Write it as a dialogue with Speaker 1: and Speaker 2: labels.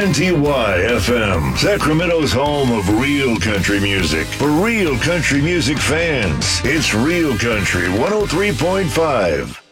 Speaker 1: WNTY FM, Sacramento's home of real country music. For real country music fans, it's Real Country 103.5.